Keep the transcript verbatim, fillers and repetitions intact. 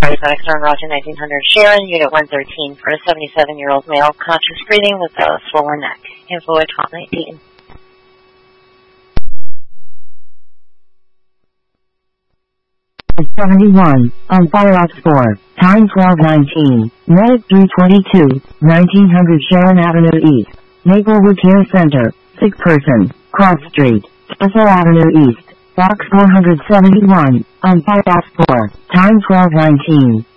Exxon Roger nineteen hundred Sharon, Unit one thirteen for a seventy-seven-year-old male, conscious breathing with a swollen neck. Info at twelve nineteen. seventy-one, on Fireox four, time twelve nineteen, Medic three twenty-two, nineteen hundred Sharon Avenue East, Maplewood Care Center, sick person, Cross Street, Cecil Avenue East, Box four seventy-one, on Fireox four, time twelve nineteen.